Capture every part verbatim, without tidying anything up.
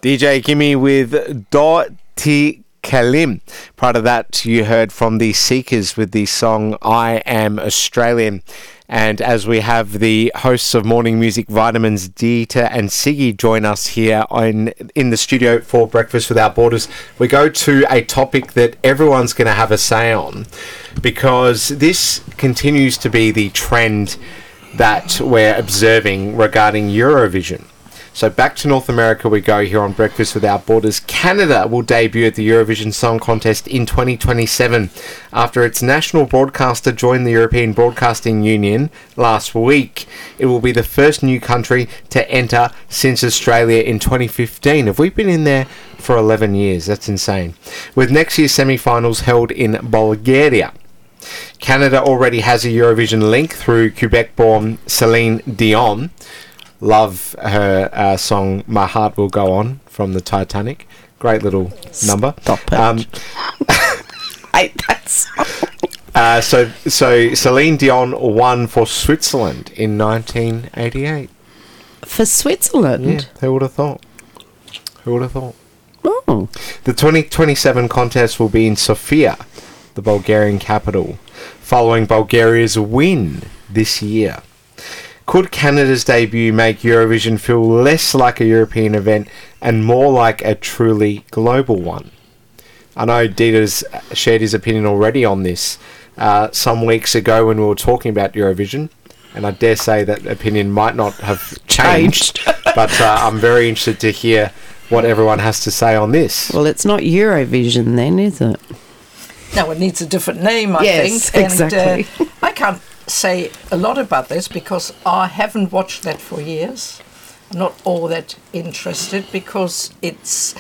D J Gimme with Do Ti Kalim. Prior to that, you heard from the Seekers with the song I Am Australian. And as we have the hosts of Morning Music Vitamins, Dita and Siggy, join us here on, in the studio for Breakfast Without Borders, we go to a topic that everyone's going to have a say on, because this continues to be the trend that we're observing regarding Eurovision. So back to North America we go here on Breakfast Without Borders. Canada will debut at the Eurovision Song Contest in twenty twenty-seven after its national broadcaster joined the European Broadcasting Union last week. It will be the first new country to enter since Australia in twenty fifteen. Have we been in there for eleven years? That's insane. With next year's semi-finals held in Bulgaria. Canada already has a Eurovision link through Quebec-born Celine Dion. Love her uh, song My Heart Will Go On from the Titanic. Great little number. Stop it. Um, I hate that song. Uh, so, so Celine Dion won for Switzerland in nineteen eighty-eight. For Switzerland? Yeah, who would have thought? Who would have thought? Oh. The twenty twenty-seven contest will be in Sofia, the Bulgarian capital, following Bulgaria's win this year. Could Canada's debut make Eurovision feel less like a European event and more like a truly global one? I know Dita's shared his opinion already on this uh, some weeks ago when we were talking about Eurovision, and I dare say that opinion might not have changed, but uh, I'm very interested to hear what everyone has to say on this. Well, it's not Eurovision then, is it? No, it needs a different name, I yes, think. Exactly. And, uh, I can't say a lot about this because I haven't watched that for years. I'm not all that interested because it's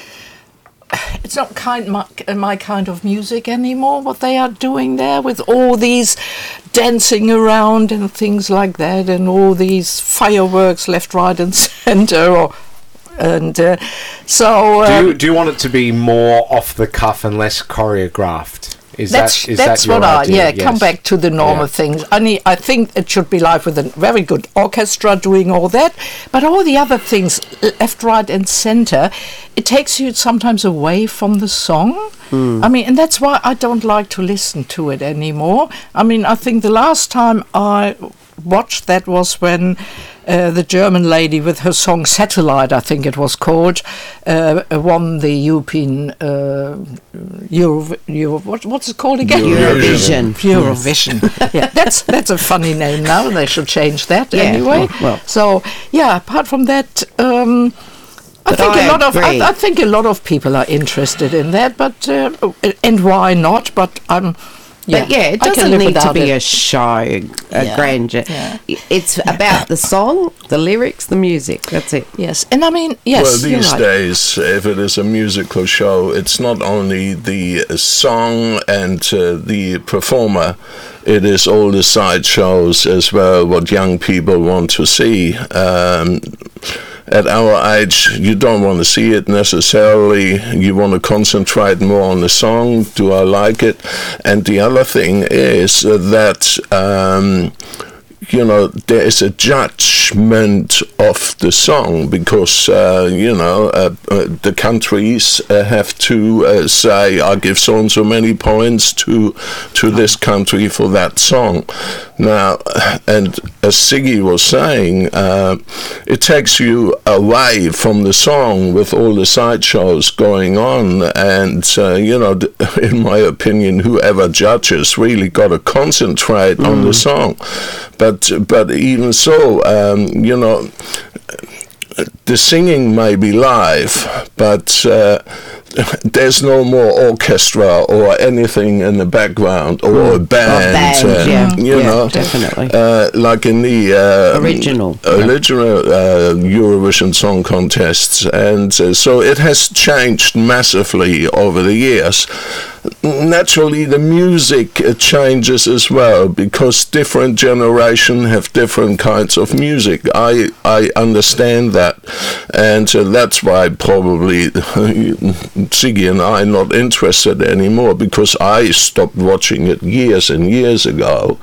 it's not kind my, my kind of music anymore, what they are doing there with all these dancing around and things like that and all these fireworks left, right and centre. Or, and uh, so... Um, do, you, do you want it to be more off the cuff and less choreographed? Is that's that, is that's that your what I idea? yeah Yes. come back to the normal Yeah. things. I need, I think it should be live with a very good orchestra doing all that, but all the other things, left, right, and centre, it takes you sometimes away from the song. Mm. I mean, and that's why I don't like to listen to it anymore. I mean, I think the last time I watched that was when uh, the German lady with her song Satellite, I think it was called, uh, won the European uh, Euro, Euro what, what's it called again? Eurovision. Eurovision. Yes. Yeah, that's that's a funny name now. They should change that yeah. anyway. Well, well. So yeah, apart from that. Um, I But think I a lot agree. of I, I think a lot of people are interested in that, but uh, and why not? But I'm. Yeah, but yeah, it I can doesn't live need to without be it. a show, a Yeah, grandeur. yeah. It's about the song, the lyrics, the music. That's it. Yes, and I mean, yes. Well, you're these right. days, if it is a musical show, it's not only the uh, song and uh, the performer, it is all the side shows as well, what young people want to see. Um, At our age, you don't want to see it necessarily. You want to concentrate more on the song. Do I like it? And the other thing is uh, that, um, you know, there is a judgment of the song because, uh, you know, uh, uh, the countries uh, have to uh, say, I give so and so many points to to this country for that song. Now, and as Siggy was saying, uh, it takes you away from the song with all the sideshows going on. And, uh, you know, in my opinion, whoever judges really got to concentrate mm. on the song. But, but even so, um, you know, the singing may be live, but uh, there's no more orchestra or anything in the background or mm. a band, band uh, yeah. you yeah, know, definitely. Uh, like in the uh, original, original uh, Eurovision Song Contests, and uh, so it has changed massively over the years. naturally the music uh, changes as well, because different generations have different kinds of music. I I understand that, and uh, that's why probably Ziggy and I are not interested anymore, because I stopped watching it years and years ago,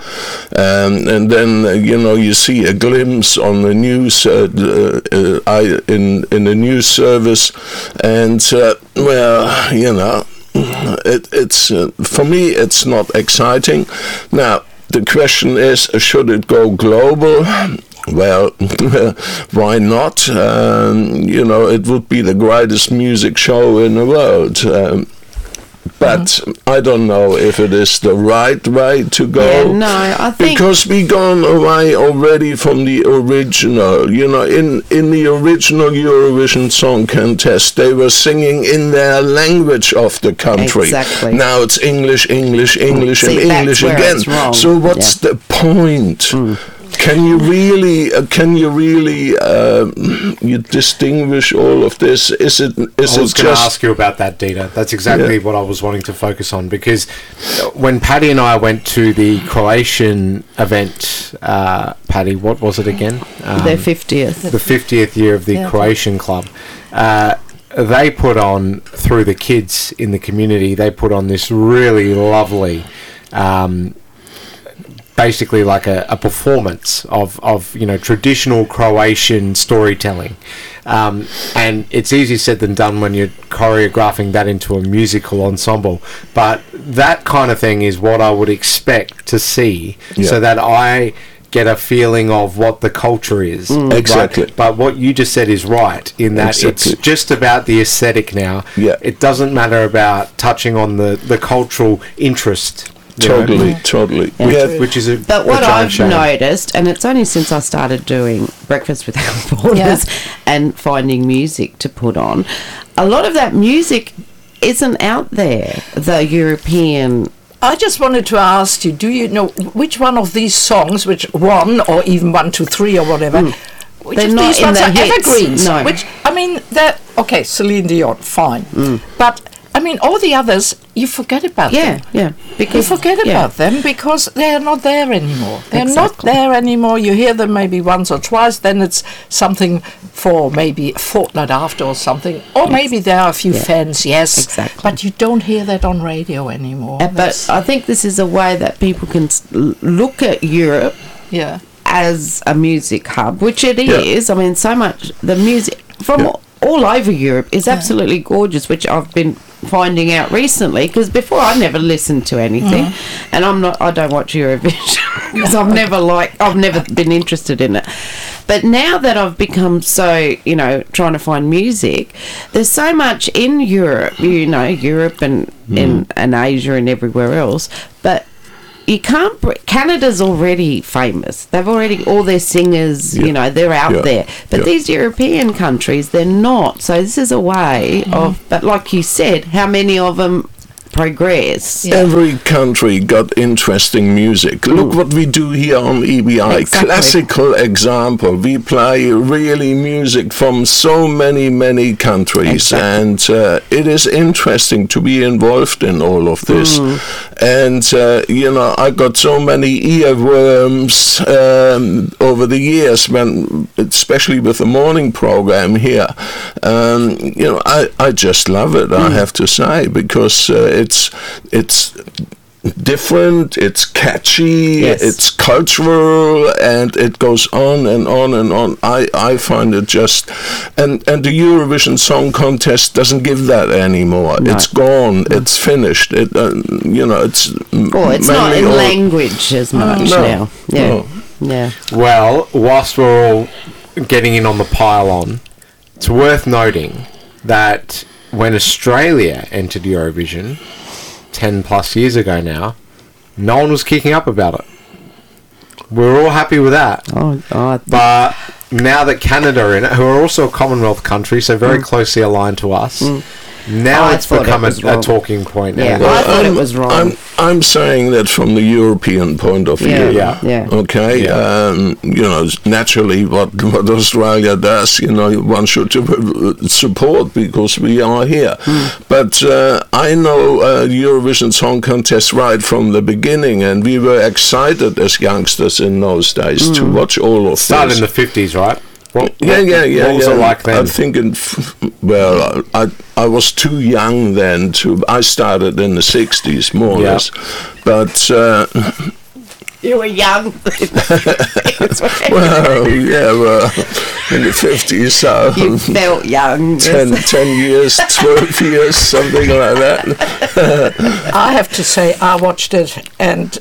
um, and then uh, you know you see a glimpse on the news uh, uh, I, in in the news service, and uh, well, you know. It, it's uh, for me, it's not exciting. Now, the question is, should it go global? Well, why not? Um, you know, it would be the greatest music show in the world. Um, But mm-hmm. I don't know if it is the right way to go. Yeah, no, I think because we gone away already from the original. You know, in in the original Eurovision Song Contest, they were singing in their language of the country. Exactly. Now it's English, English, English, See, and English again. So what's yeah. the point? Mm. Can you really? Uh, can you really? Uh, you distinguish all of this? Is it? Is I was it going to just ask you about that, Dina. That's exactly Yeah. what I was wanting to focus on, because when Paddy and I went to the Croatian event, uh, Paddy, what was it again? Um, their fiftieth. The fiftieth year of the Yeah. Croatian club. Uh, they put on, through the kids in the community, they put on this really lovely. Um, basically like a, a performance of, of, you know, traditional Croatian storytelling. Um, and it's easier said than done when you're choreographing that into a musical ensemble. But that kind of thing is what I would expect to see, Yeah. so that I get a feeling of what the culture is. Mm. right? Exactly. But what you just said is right, in that Exactly. it's just about the aesthetic now. Yeah. It doesn't matter about touching on the, the cultural interest. you know? totally, totally? Yeah. We have Which is a But what a giant I've shame. noticed, and it's only since I started doing Breakfast Without Borders and finding music to put on, a lot of that music isn't out there. The European. I just wanted to ask you, do you know which one of these songs, which one or even one, two, three or whatever, Mm. which They're of not these in ones the are hits, evergreens? no. Which, I mean, they're, okay, Celine Dion, fine. Mm. But, I mean, all the others, you forget about Yeah, them. yeah. You Because forget yeah. about them because they're not there anymore. They're not Exactly. there anymore. You hear them maybe once or twice, then it's something for maybe a fortnight after or something. Or maybe there are a few Yeah. fans, yes. Exactly. But you don't hear that on radio anymore. Uh, but That's- I think this is a way that people can s- l- look at Europe yeah. as a music hub, which it Yeah. is. I mean, so much the music from Yeah. all over Europe is absolutely gorgeous, which I've been finding out recently, because before I never listened to anything, and I'm not, I don't watch Eurovision because I've never like, I've never been interested in it. But now that I've become so, you know, trying to find music, there's so much in Europe, you know, Europe and in and Asia and everywhere else, but you can't. br- Canada's already famous. They've already all their singers. Yeah. You know, they're out Yeah. there. But Yeah. these European countries, they're not. So this is a way of. But like you said, how many of them progress? Yeah. Every country got interesting music. Look what we do here on E B I. Exactly. Classical example. We play really music from so many, many countries. Exactly. And uh, it is interesting to be involved in all of this. And, uh, you know, I got so many earworms um, over the years, when, especially with the morning program here. Um, you know, I, I just love it, I have to say, because uh, it's it's different, it's catchy, Yes. it's cultural, and it goes on and on and on. I, I find it just, and and the Eurovision Song Contest doesn't give that anymore. No. It's gone. It's finished. It uh, you know it's. Well, it's not mainly in all- language as much No, now. Yeah, no. yeah. Well, whilst we're all getting in on the pile-on, it's worth noting that when Australia entered Eurovision ten plus years ago now, no one was kicking up about it. We're all happy with that. Oh, oh But now that Canada are in it, who are also a Commonwealth country, so very closely aligned to us, Now I it's thought it become a, was a wrong. talking point. Yeah, and- I thought it I'm- was wrong. I'm, I'm saying that from the European point of view. Yeah, Yeah. yeah. Okay, Yeah. um, you know, naturally, what what Australia does, you know, one should uh, support because we are here. But uh, I know uh, Eurovision Song Contest right from the beginning, and we were excited as youngsters in those days to watch all of Started this. in the fifties, right? What, Yeah, what- yeah, yeah. What was yeah. it like then? I think, in, f- well, I I was too young then to. I started in the sixties, more or Yeah. less, but. Uh, You were young. Well, yeah, well, in the fifties, so You felt young. ten, ten years, twelve years, something like that. I have to say, I watched it and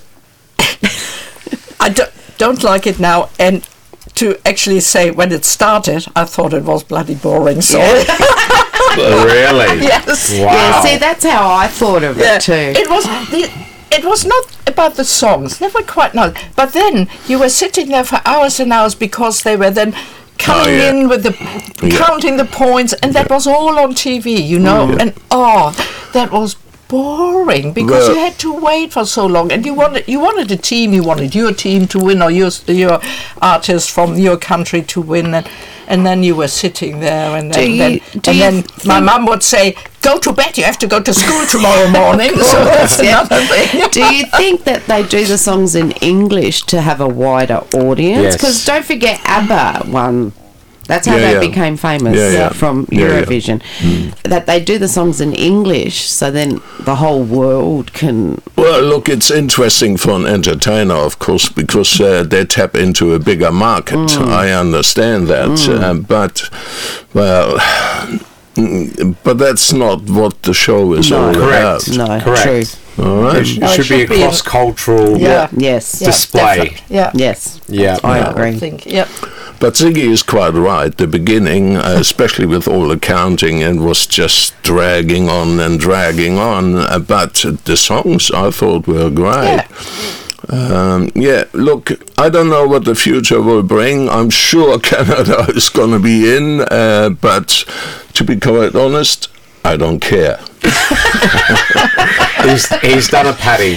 I do- don't like it now. And to actually say when it started, I thought it was bloody boring. So Really? yes, Wow. Yeah, see, that's how I thought of yeah, it too. it was. The, it was not about the songs, never quite not. But then you were sitting there for hours and hours because they were then coming Oh, yeah. in with the counting the points, and that was all on T V, you know. And oh, that was boring because Well- you had to wait for so long, and you wanted you wanted a team, you wanted your team to win or your your artist from your country to win, and and then you were sitting there, and Do then, you- then, do and you then my think- mum would say, "Go to bed. You have to go to school tomorrow morning." So that's another thing. Do you think that they do the songs in English to have a wider audience? Yes. Because don't forget, ABBA won. That's how Yeah, they yeah. became famous Yeah, yeah. from Yeah, yeah. Eurovision. That they do the songs in English, so then the whole world can. Well, look, it's interesting for an entertainer, of course, because uh, they tap into a bigger market. I understand that, uh, but well. mm, But that's not what the show is all Correct. about. No, Correct. true. All right. It, sh- No, it should, be a should be in- cross-cultural Yeah. Yes. Yeah, display. definitely. Yeah. Yes. Yeah. I I agree. would think. Yep. But Ziggy is quite right. The beginning, uh, especially with all the counting, and was just dragging on and dragging on. Uh, but the songs I thought were great. Yeah. Um, yeah, look, I don't know what the future will bring. I'm sure Canada is going to be in, uh, but to be quite honest, I don't care. He's, he's done a Paddy.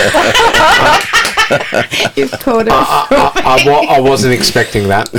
You've caught it. I, I, I, wa- I wasn't expecting that.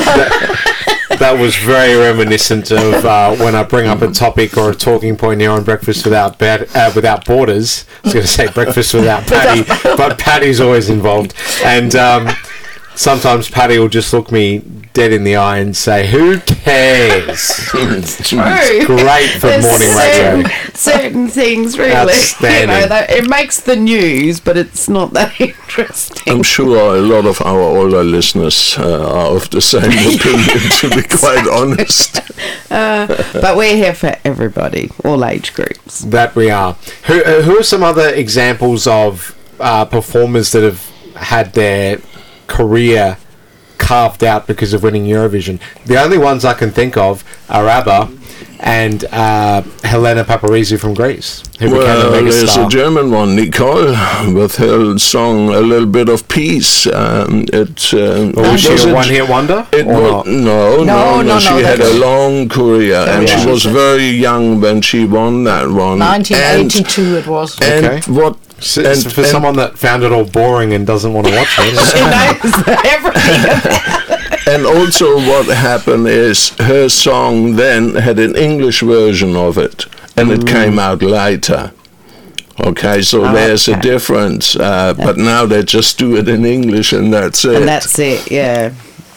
that. That was very reminiscent of uh, when I bring up a topic or a talking point here on Breakfast Without Bad, uh, Without Borders. I was going to say Breakfast Without Paddy, but Paddy's always involved. And um, sometimes Paddy will just look me dead in the eye and say, "Who cares?" True. Great for There's morning certain, radio. certain things, really. Outstanding. You know, that- it makes the news, but it's not that interesting. I'm sure a lot of our older listeners uh, are of the same opinion, to be quite honest. Uh, but we're here for everybody, all age groups. That we are. Who, uh, who are some other examples of uh, performers that have had their career carved out because of winning Eurovision? The only ones I can think of are ABBA and uh, Helena Paparizou from Greece, who Well, became a there's a megastar. German one, Nicole, with her song "A Little Bit of Peace." Um, it uh, Or was she was a it- one-hit wonder? It or wa- not? no, no, No, no, no, She no, had that a was- long career, and Yeah. she was very young when she won that one. nineteen And, eighty-two it was. and Okay. what? So, and, so for and- someone that found it all boring and doesn't want to watch it. She knows everything. And also what happened is her song then had an English version of it, and it came out later. Okay, so Oh, there's a okay. difference, uh, but now they just do it in English, and that's it. And that's it, yeah.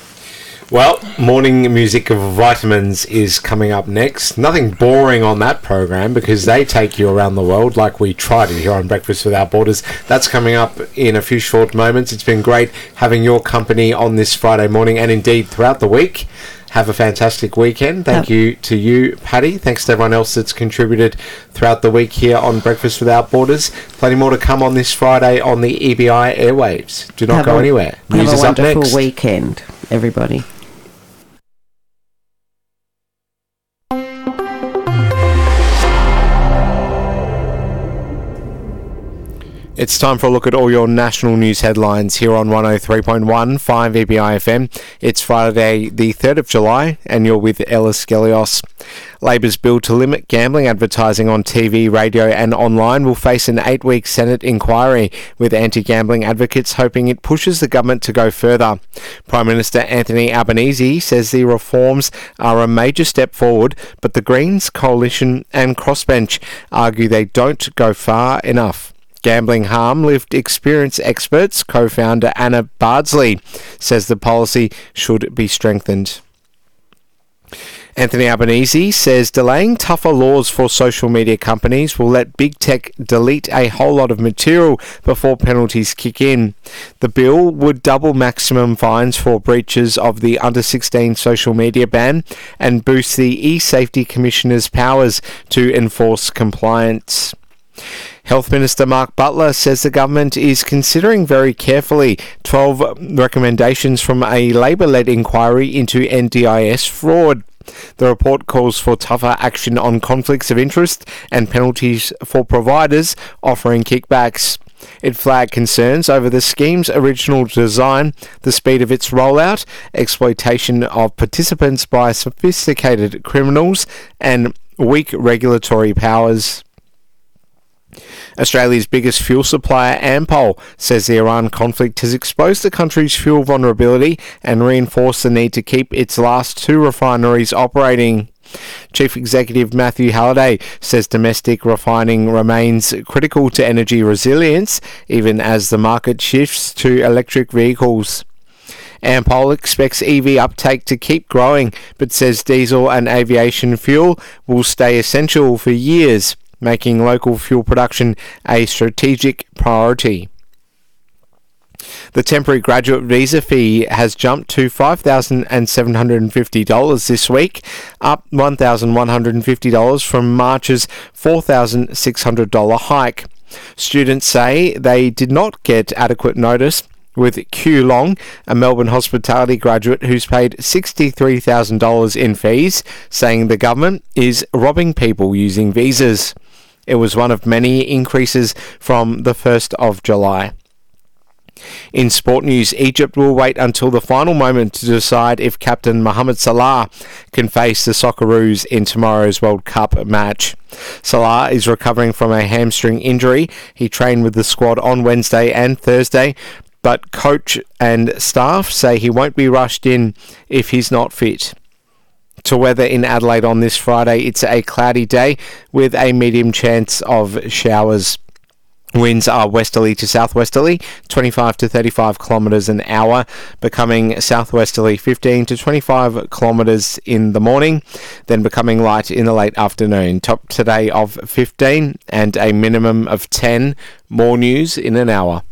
Well, Morning Music of Vitamins is coming up next. Nothing boring on that program because they take you around the world like we try to here on Breakfast Without Borders. That's coming up in a few short moments. It's been great having your company on this Friday morning and indeed throughout the week. Have a fantastic weekend. Thank Yep. you to you, Paddy. Thanks to everyone else that's contributed throughout the week here on Breakfast Without Borders. Plenty more to come on this Friday on the E B I airwaves. Do not Have go a- anywhere. Have News a is up wonderful next. weekend, everybody. It's time for a look at all your national news headlines here on one oh three point one, five E B I F M. It's Friday the third of July and you're with Ellis Skelios. Labor's bill to limit gambling advertising on T V, radio and online will face an eight-week Senate inquiry, with anti-gambling advocates hoping it pushes the government to go further. Prime Minister Anthony Albanese says the reforms are a major step forward, but the Greens, Coalition and Crossbench argue they don't go far enough. Gambling harm lived experience experts, co-founder Anna Bardsley, says the policy should be strengthened. Anthony Albanese says delaying tougher laws for social media companies will let big tech delete a whole lot of material before penalties kick in. The bill would double maximum fines for breaches of the under sixteen social media ban and boost the e-safety commissioner's powers to enforce compliance. Health Minister Mark Butler says the government is considering very carefully twelve recommendations from a Labor-led inquiry into N D I S fraud. The report calls for tougher action on conflicts of interest and penalties for providers offering kickbacks. It flagged concerns over the scheme's original design, the speed of its rollout, exploitation of participants by sophisticated criminals, and weak regulatory powers. Australia's biggest fuel supplier, Ampol, says the Iran conflict has exposed the country's fuel vulnerability and reinforced the need to keep its last two refineries operating. Chief Executive Matthew Halliday says domestic refining remains critical to energy resilience, even as the market shifts to electric vehicles. Ampol expects E V uptake to keep growing, but says diesel and aviation fuel will stay essential for years, making local fuel production a strategic priority. The temporary graduate visa fee has jumped to five thousand seven hundred fifty dollars this week, up one thousand one hundred fifty dollars from March's four thousand six hundred dollars hike. Students say they did not get adequate notice, with Q Long, a Melbourne hospitality graduate who's paid sixty-three thousand dollars in fees, saying the government is robbing people using visas. It was one of many increases from the first of July. In sport news, Egypt will wait until the final moment to decide if captain Mohamed Salah can face the Socceroos in tomorrow's World Cup match. Salah is recovering from a hamstring injury. He trained with the squad on Wednesday and Thursday, but coach and staff say he won't be rushed in if he's not fit. To weather in Adelaide on this Friday, it's a cloudy day with a medium chance of showers. Winds are westerly to southwesterly, twenty-five to thirty-five kilometres an hour, becoming southwesterly fifteen to twenty-five kilometres in the morning, then becoming light in the late afternoon. Top today of fifteen and a minimum of ten. More news in an hour.